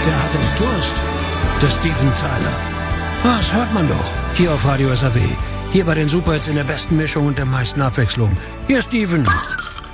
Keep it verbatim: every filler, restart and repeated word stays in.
Der hat doch Durst. Der Steven Tyler. Das hört man doch. Hier auf Radio S A W. Hier bei den Superhits in der besten Mischung und der meisten Abwechslung. Hier Steven.